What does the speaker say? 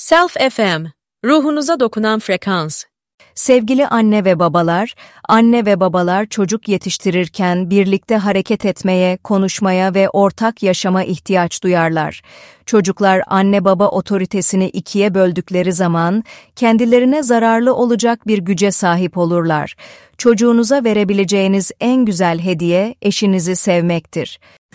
Self FM, ruhunuza dokunan frekans. Sevgili anne ve babalar çocuk yetiştirirken birlikte hareket etmeye, konuşmaya ve ortak yaşama ihtiyaç duyarlar. Çocuklar anne baba otoritesini ikiye böldükleri zaman kendilerine zararlı olacak bir güce sahip olurlar. Çocuğunuza verebileceğiniz en güzel hediye eşinizi sevmektir.